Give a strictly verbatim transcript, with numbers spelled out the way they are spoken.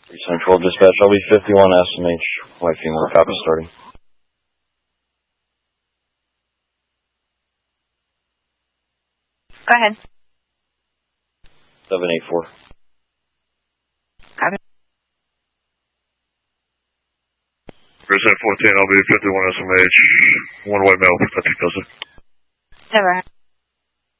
Central Dispatch, I'll be fifty-one S M H, white female, copy starting. Go ahead. seven eight four. Copy. President fourteen, I'll be fifty-one S M H, one white male, fifty cousin. Never.